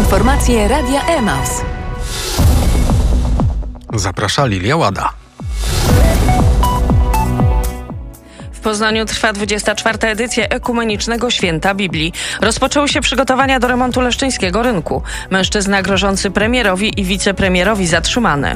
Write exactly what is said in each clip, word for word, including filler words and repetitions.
Informacje Radia Emaus. Zaprasza Lilia Łada. W Poznaniu trwa dwudziesta czwarta edycja Ekumenicznego Święta Biblii. Rozpoczęły się przygotowania do remontu leszczyńskiego rynku. Mężczyzna grożący premierowi i wicepremierowi zatrzymany.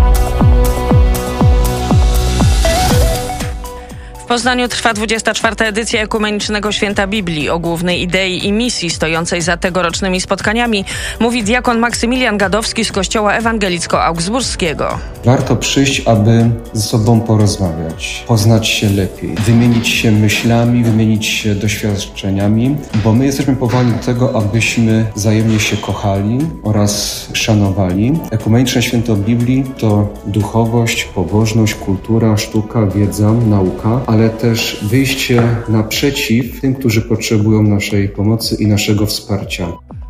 W Poznaniu trwa dwudziesta czwarta edycja Ekumenicznego Święta Biblii. O głównej idei i misji stojącej za tegorocznymi spotkaniami mówi diakon Maksymilian Gadowski z Kościoła Ewangelicko-Augsburskiego. Warto przyjść, aby ze sobą porozmawiać, poznać się lepiej, wymienić się myślami, wymienić się doświadczeniami, bo my jesteśmy powołani do tego, abyśmy wzajemnie się kochali oraz szanowali. Ekumeniczne Święto Biblii to duchowość, pobożność, kultura, sztuka, wiedza, nauka, ale też wyjście naprzeciw tym, którzy potrzebują naszej pomocy i naszego wsparcia.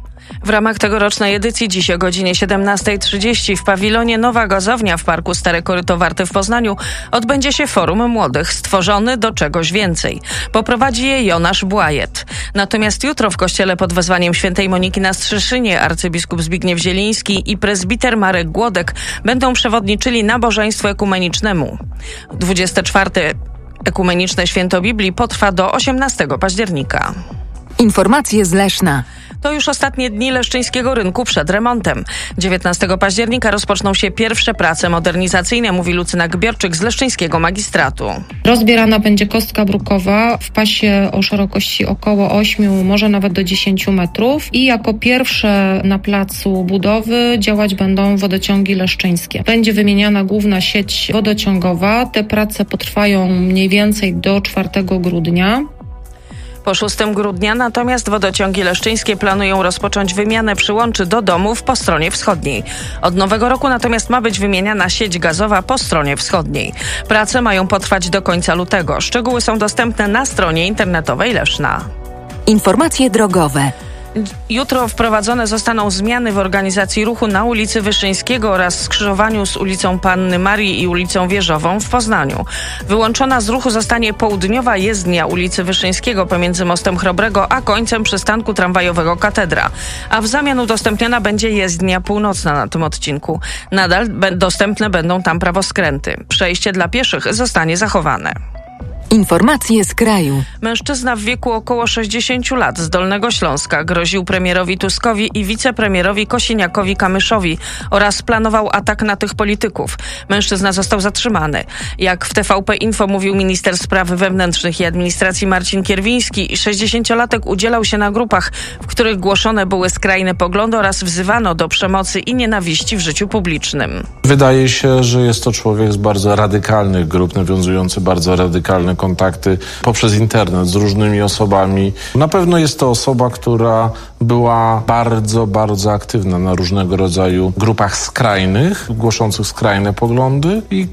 W ramach tegorocznej edycji dziś o godzinie siedemnasta trzydzieści w pawilonie Nowa Gazownia w Parku Stare Koryto Warty w Poznaniu odbędzie się Forum Młodych stworzony do czegoś więcej. Poprowadzi je Jonasz Błajet. Natomiast jutro w kościele pod wezwaniem świętej Moniki na Strzeszynie arcybiskup Zbigniew Zieliński i prezbiter Marek Głodek będą przewodniczyli nabożeństwu ekumenicznemu. dwudzieste czwarte Ekumeniczne Święto Biblii potrwa do osiemnastego października. Informacje z Leszna. To już ostatnie dni leszczyńskiego rynku przed remontem. dziewiętnastego października rozpoczną się pierwsze prace modernizacyjne, mówi Lucyna Gbiorczyk z leszczyńskiego magistratu. Rozbierana będzie kostka brukowa w pasie o szerokości około ośmiu, może nawet do dziesięciu metrów i jako pierwsze na placu budowy działać będą wodociągi leszczyńskie. Będzie wymieniana główna sieć wodociągowa. Te prace potrwają mniej więcej do czwartego grudnia. Po szóstego grudnia natomiast wodociągi leszczyńskie planują rozpocząć wymianę przyłączy do domów po stronie wschodniej. Od nowego roku natomiast ma być wymieniana sieć gazowa po stronie wschodniej. Prace mają potrwać do końca lutego. Szczegóły są dostępne na stronie internetowej Leszna. Informacje drogowe. Jutro wprowadzone zostaną zmiany w organizacji ruchu na ulicy Wyszyńskiego oraz skrzyżowaniu z ulicą Panny Marii i ulicą Wieżową w Poznaniu. Wyłączona z ruchu zostanie południowa jezdnia ulicy Wyszyńskiego pomiędzy Mostem Chrobrego a końcem przystanku tramwajowego Katedra, a w zamian udostępniona będzie jezdnia północna na tym odcinku. Nadal be- dostępne będą tam prawoskręty. Przejście dla pieszych zostanie zachowane. Informacje z kraju. Mężczyzna w wieku około sześćdziesięciu lat z Dolnego Śląska groził premierowi Tuskowi i wicepremierowi Kosiniakowi-Kamyszowi oraz planował atak na tych polityków. Mężczyzna został zatrzymany. Jak w T V P Info mówił minister spraw wewnętrznych i administracji Marcin Kierwiński, sześćdziesięciolatek udzielał się na grupach, w których głoszone były skrajne poglądy oraz wzywano do przemocy i nienawiści w życiu publicznym. Wydaje się, że jest to człowiek z bardzo radykalnych grup, nawiązujący bardzo radykalne kontakty poprzez internet z różnymi osobami. Na pewno jest to osoba, która była bardzo, bardzo aktywna na różnego rodzaju grupach skrajnych, głoszących skrajne poglądy i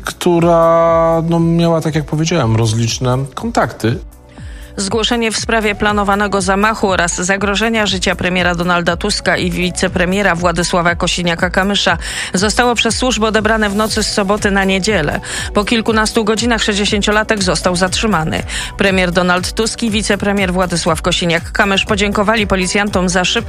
która no, miała, tak jak powiedziałem, rozliczne kontakty. Zgłoszenie w sprawie planowanego zamachu oraz zagrożenia życia premiera Donalda Tuska i wicepremiera Władysława Kosiniaka-Kamysza zostało przez służby odebrane w nocy z soboty na niedzielę. Po kilkunastu godzinach sześćdziesięciolatek został zatrzymany. Premier Donald Tusk i wicepremier Władysław Kosiniak-Kamysz podziękowali policjantom za szybkie